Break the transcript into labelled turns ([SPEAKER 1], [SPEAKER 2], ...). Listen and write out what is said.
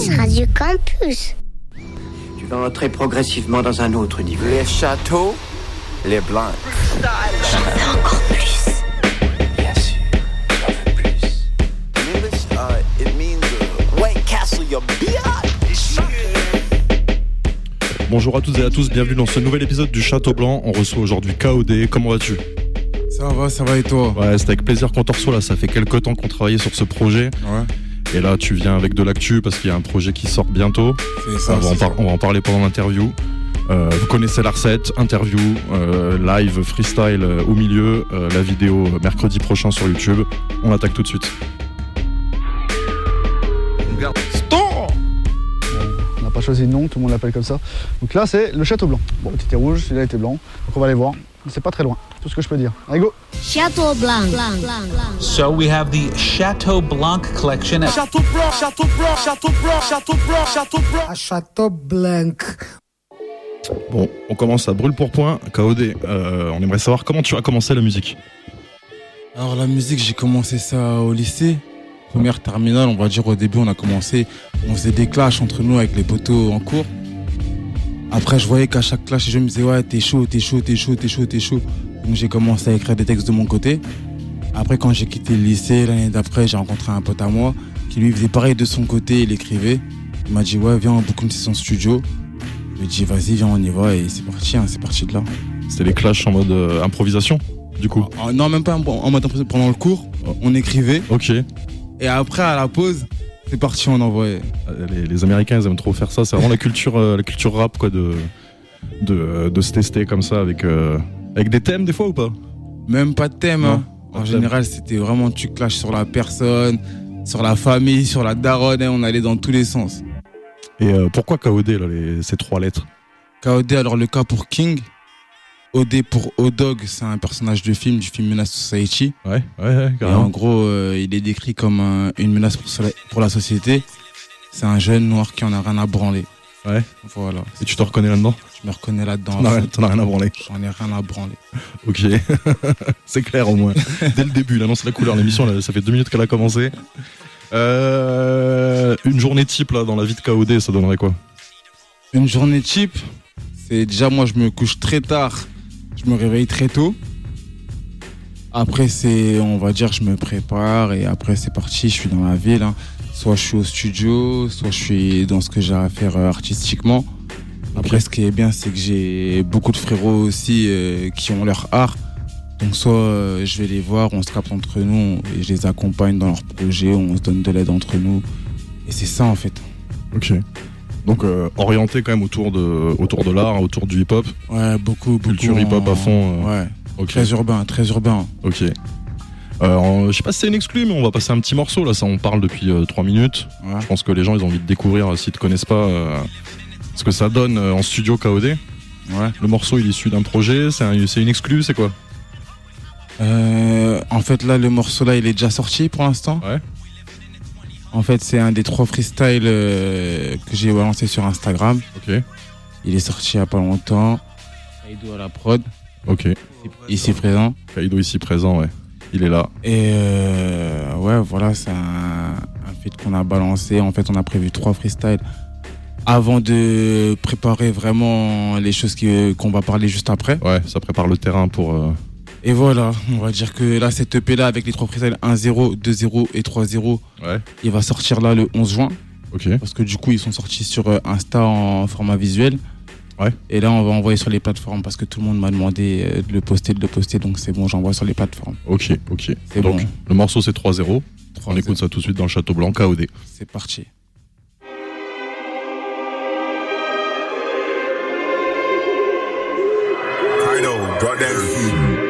[SPEAKER 1] Radio Campus.
[SPEAKER 2] Tu vas entrer progressivement dans un autre niveau.
[SPEAKER 3] Les châteaux, les blancs.
[SPEAKER 1] J'en veux encore plus.
[SPEAKER 3] Bien sûr, j'en veux plus. In English, it means White Castle, your bitch.
[SPEAKER 4] Bonjour à toutes et à tous, bienvenue dans ce nouvel épisode du Château Blanc. On reçoit aujourd'hui KOD, comment vas-tu ?
[SPEAKER 5] Ça va et toi ?
[SPEAKER 4] Ouais, c'est avec plaisir qu'on te reçoit là, ça fait quelques temps qu'on travaillait sur ce projet.
[SPEAKER 5] Ouais.
[SPEAKER 4] Et là tu viens avec de l'actu parce qu'il y a un projet qui sort bientôt.
[SPEAKER 5] C'est ça,
[SPEAKER 4] on va en parler pendant l'interview. Vous connaissez la recette, interview, live, freestyle au milieu, la vidéo mercredi prochain sur YouTube. On attaque tout de suite.
[SPEAKER 6] On n'a pas choisi de nom, tout le monde l'appelle comme ça. Donc là, c'est le Château Blanc. Bon, il était rouge, celui-là était blanc. Donc on va aller voir. C'est pas très loin, tout ce que je peux dire. Allez, go!
[SPEAKER 1] Château Blanc.
[SPEAKER 7] So we have the Chateau Blanc collection.
[SPEAKER 8] Château Blanc, Château Blanc, Château Blanc, Château Blanc, Château Blanc.
[SPEAKER 9] À Château Blanc.
[SPEAKER 4] Bon, on commence à brûle pour point. KOD, on aimerait savoir comment tu as commencé la musique.
[SPEAKER 5] Alors la musique, j'ai commencé ça au lycée. Première terminale, on va dire au début, on faisait des clashs entre nous avec les potos en cours. Après, je voyais qu'à chaque clash, je me disais ouais, t'es chaud. Donc j'ai commencé à écrire des textes de mon côté. Après, quand j'ai quitté le lycée, l'année d'après, j'ai rencontré un pote à moi qui lui faisait pareil de son côté, il écrivait. Il m'a dit ouais, viens, on book une session studio. Je lui ai dit vas-y, viens, on y va et c'est parti de là.
[SPEAKER 4] C'était les clashs en mode improvisation, du coup?
[SPEAKER 5] Non, même pas en mode improvisation. Pendant le cours, on écrivait.
[SPEAKER 4] Ok.
[SPEAKER 5] Et après, à la pause, c'est parti, on envoyait.
[SPEAKER 4] Les Américains, ils aiment trop faire ça. C'est vraiment la culture rap, quoi, de se tester comme ça avec des thèmes, des fois, ou pas?
[SPEAKER 5] Même pas de thème. Hein. En général, c'était vraiment tu clashes sur la personne, sur la famille, sur la daronne. On allait dans tous les sens.
[SPEAKER 4] Et pourquoi KOD, là, ces 3 lettres?
[SPEAKER 5] KOD, alors le K pour King. OD pour O-Dog, c'est un personnage du film Menace Society.
[SPEAKER 4] Ouais,
[SPEAKER 5] carrément. Et en gros, il est décrit comme une menace pour la société. C'est un jeune noir qui en a rien à branler.
[SPEAKER 4] Ouais.
[SPEAKER 5] Voilà.
[SPEAKER 4] Et tu te reconnais là-dedans?
[SPEAKER 5] Je me reconnais là-dedans.
[SPEAKER 4] T'en as rien à branler.
[SPEAKER 5] J'en ai rien à branler.
[SPEAKER 4] Ok. C'est clair au moins. Dès le début, il annonce la couleur. L'émission, là, ça fait 2 minutes qu'elle a commencé. Une journée type là, dans la vie de KOD, ça donnerait quoi?
[SPEAKER 5] Une journée type, c'est déjà moi je me couche très tard. Je me réveille très tôt. Après, on va dire, je me prépare et après, c'est parti. Je suis dans la ville. Hein. Soit je suis au studio, soit je suis dans ce que j'ai à faire artistiquement. Après, ce qui est bien, c'est que j'ai beaucoup de frérots aussi qui ont leur art. Donc, soit je vais les voir, on se capte entre nous et je les accompagne dans leurs projets, on se donne de l'aide entre nous. Et c'est ça, en fait.
[SPEAKER 4] Ok. Donc orienté quand même autour de l'art, autour du hip-hop.
[SPEAKER 5] Ouais, beaucoup.
[SPEAKER 4] Culture hip-hop à fond.
[SPEAKER 5] Ouais.
[SPEAKER 4] Okay.
[SPEAKER 5] Très urbain.
[SPEAKER 4] Ok. Je sais pas si c'est une exclue, mais on va passer un petit morceau là. Ça, on parle depuis 3 minutes. Ouais. Je pense que les gens ils ont envie de découvrir s'ils te connaissent pas ce que ça donne en studio KOD.
[SPEAKER 5] Ouais.
[SPEAKER 4] Le morceau il est issu d'un projet. C'est une exclue, c'est quoi?
[SPEAKER 5] En fait là, le morceau là, il est déjà sorti pour l'instant.
[SPEAKER 4] Ouais.
[SPEAKER 5] En fait, c'est un des 3 freestyles que j'ai balancé sur Instagram.
[SPEAKER 4] Ok.
[SPEAKER 5] Il est sorti il y a pas longtemps. Kaido à la prod.
[SPEAKER 4] Ok.
[SPEAKER 5] Ici présent.
[SPEAKER 4] Kaido ici présent, ouais. Il est là.
[SPEAKER 5] Et ouais, voilà, c'est un feat qu'on a balancé. En fait, on a prévu 3 freestyles avant de préparer vraiment les choses qu'on va parler juste après.
[SPEAKER 4] Ouais, ça prépare le terrain pour...
[SPEAKER 5] Et voilà, on va dire que là, cette EP là, avec les 3 freestyles 1-0, 2-0 et 3-0,
[SPEAKER 4] ouais.
[SPEAKER 5] Il va sortir là le 11 juin.
[SPEAKER 4] Ok.
[SPEAKER 5] Parce que du coup, ils sont sortis sur Insta en format visuel.
[SPEAKER 4] Ouais.
[SPEAKER 5] Et là, on va envoyer sur les plateformes parce que tout le monde m'a demandé de le poster. Donc c'est bon, j'envoie sur les plateformes.
[SPEAKER 4] Ok.
[SPEAKER 5] C'est
[SPEAKER 4] donc,
[SPEAKER 5] bon.
[SPEAKER 4] Le morceau c'est 3-0. On écoute ça tout de suite dans le Château Blanc, KOD.
[SPEAKER 5] C'est parti.
[SPEAKER 3] Drop that.